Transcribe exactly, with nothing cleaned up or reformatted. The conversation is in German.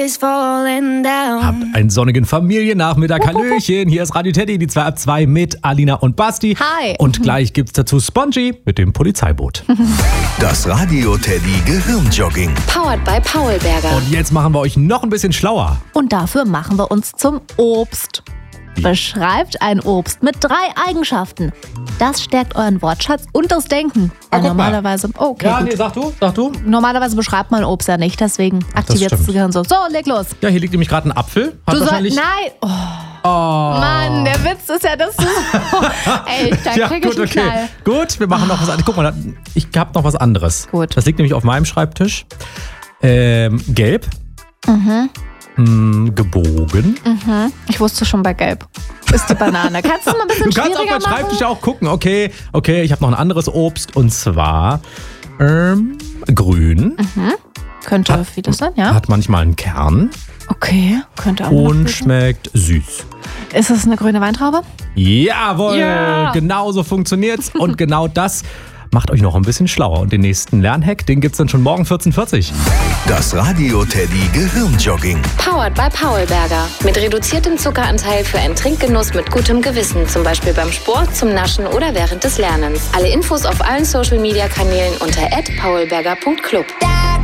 Habt einen sonnigen Familiennachmittag. Hallöchen, hier ist Radio Teddy, die zwei ab zwei mit Alina und Basti. Hi. Und gleich gibt's dazu Spongy mit dem Polizeiboot. Das Radio Teddy Gehirnjogging. Powered by Paulberger. Und jetzt machen wir euch noch ein bisschen schlauer. Und dafür machen wir uns zum Obst. Beschreibt ein Obst mit drei Eigenschaften. Das stärkt euren Wortschatz und das Denken. Ah, Weil guck mal. normalerweise, okay, Ja, gut. nee, sag du, sag du. Normalerweise beschreibt man Obst ja nicht, deswegen aktiviert das stimmt. Gehirn so. So, leg los. Ja, hier liegt nämlich gerade ein Apfel. Hat Du sollst, wahrscheinlich... nein, oh, Oh. Mann, der Witz ist ja, dass du ey, da Ja, krieg gut, ich einen okay. Knall. Gut, wir machen noch was anderes. Guck mal, ich hab noch was anderes. Gut. Das liegt nämlich auf meinem Schreibtisch. Ähm, gelb. Mhm. Mm, gebogen. Mhm. Ich wusste schon bei Gelb. Ist die Banane. Kannst du mal ein bisschen Du kannst auf schwieriger meinem machen? Schreibtisch auch gucken. Okay, okay, ich habe noch ein anderes Obst und zwar ähm, grün. Könnte vieles sein, ja. Hat manchmal einen Kern Okay, könnte auch noch und viel sein. schmeckt süß. Ist es eine grüne Weintraube? Jawohl, Ja. genau so funktioniert's. Und genau das macht euch noch ein bisschen schlauer. Und den nächsten Lernhack, den gibt's dann schon morgen vierzehn Uhr vierzig. Das Radio Teddy Gehirnjogging. Powered by Paulberger. Mit reduziertem Zuckeranteil für einen Trinkgenuss mit gutem Gewissen. Zum Beispiel beim Sport, zum Naschen oder während des Lernens. Alle Infos auf allen Social Media Kanälen unter at paulberger punkt club.